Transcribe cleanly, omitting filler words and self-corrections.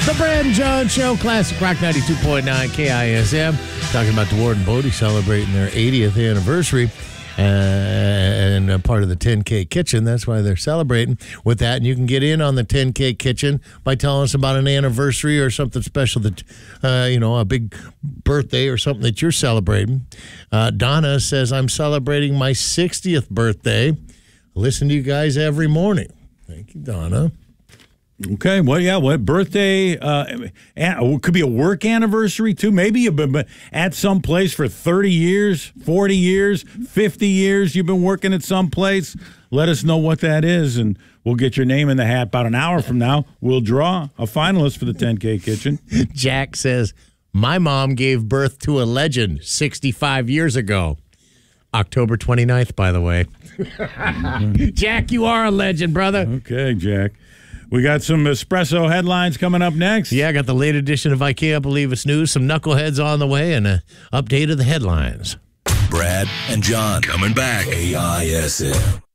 The Brad and John Show, Classic Rock 92.9 KISM. Talking about DeWard and Bodie celebrating their 80th anniversary and part of the 10K Kitchen. That's why they're celebrating with that. And you can get in on the 10K Kitchen by telling us about an anniversary or something special that, a big birthday or something that you're celebrating. Donna says, I'm celebrating my 60th birthday. I listen to you guys every morning. Thank you, Donna. Okay, well, yeah, what birthday? It could be a work anniversary, too. Maybe you've been at some place for 30 years, 40 years, 50 years. You've been working at some place. Let us know what that is, and we'll get your name in the hat. About an hour from now, we'll draw a finalist for the 10K Kitchen. Jack says, my mom gave birth to a legend 65 years ago. October 29th, by the way. Jack, you are a legend, brother. Okay, Jack. We got some espresso headlines coming up next. Yeah, I got the late edition of I Can't Believe It's News, some knuckleheads on the way, and an update of the headlines. Brad and John coming back. KISM.